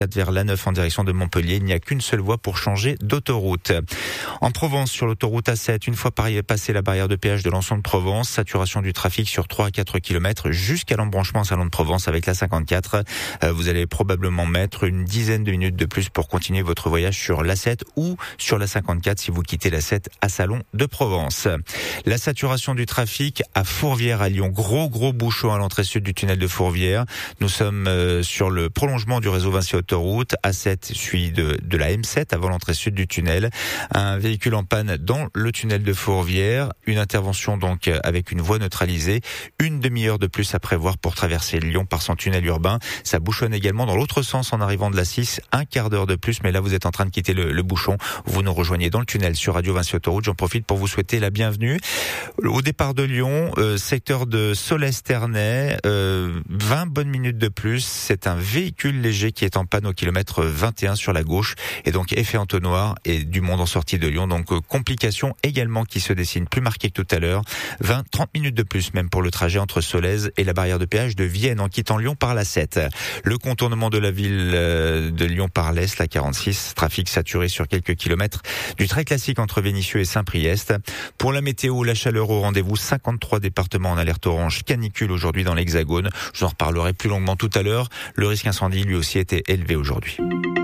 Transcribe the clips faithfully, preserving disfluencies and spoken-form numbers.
vers l'A neuf en direction de Montpellier. Il n'y a qu'une seule voie pour changer d'autoroute. En Provence, sur l'autoroute A sept, une fois passé la barrière de péage de Lançon de Provence, saturation du trafic sur trois à quatre kilomètres jusqu'à l'embranchement Salon de Provence avec la cinquante-quatre. Vous allez probablement mettre une dizaine de minutes de plus pour continuer votre voyage sur l'A sept ou sur la cinquante-quatre si vous quittez l'A sept à Salon de Provence. La saturation du trafic à Fourvière à Lyon. Gros, gros bouchon à l'entrée sud du tunnel de Fourvière. Nous sommes sur le prolongement du réseau Vinci Autoroute. A sept suit de, de la M sept avant l'entrée sud du tunnel. Un véhicule en panne dans le tunnel de Fourvière. Une intervention donc avec une voie neutralisée. Une demi-heure de plus à prévoir pour traverser Lyon par son tunnel urbain. Ça bouchonne également dans l'autre sens en arrivant de la six. Un quart d'heure de plus, mais là vous êtes en train de quitter le, le bouchon. Vous nous rejoignez dans le tunnel sur Radio Vinci Autoroute. J'en profite pour vous souhaiter la bienvenue. Au départ de Lyon, euh, secteur de Solès-Ternay, euh, vingt bonnes minutes de plus. C'est un véhicule léger qui est en panne au kilomètre vingt et un sur la gauche et donc effet entonnoir et du monde en sortie de Lyon. Donc euh, complications également qui se dessinent, plus marquées que tout à l'heure. vingt trente minutes de plus même pour le trajet entre Solèze et la barrière de péage de Vienne en quittant Lyon par la sept. Le contournement de la ville euh, de Lyon par l'Est, la quarante-six, trafic saturé sur quelques kilomètres du très classique entre Vénissieux et Saint-Priest. Pour la météo, la chaleur au rendez-vous, cinquante-trois départements en alerte orange canicule aujourd'hui dans l'Hexagone. Je vous en reparlerai plus longuement tout à l'heure. Le risque incendie lui aussi était élevé aujourd'hui.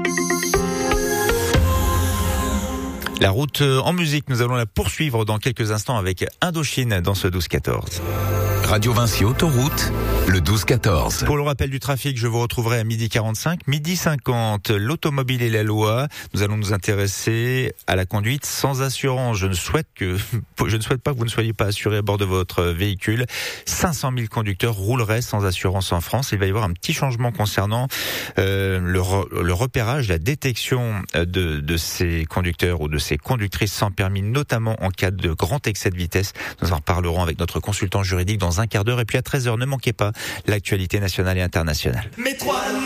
La route en musique, nous allons la poursuivre dans quelques instants avec Indochine dans ce douze quatorze. Radio Vinci Autoroute, le douze quatorze. Pour le rappel du trafic, je vous retrouverai à midi quarante-cinq, midi cinquante. L'automobile et la loi. Nous allons nous intéresser à la conduite sans assurance. Je ne souhaite que, je ne souhaite pas que vous ne soyez pas assuré à bord de votre véhicule. cinq cent mille conducteurs rouleraient sans assurance en France. Il va y avoir un petit changement concernant euh, le, re, le repérage, la détection de, de ces conducteurs ou de ces conductrices sans permis, notamment en cas de grand excès de vitesse. Nous en reparlerons avec notre consultant juridique dans un quart d'heure. Et puis à treize heures, ne manquez pas l'actualité nationale et internationale.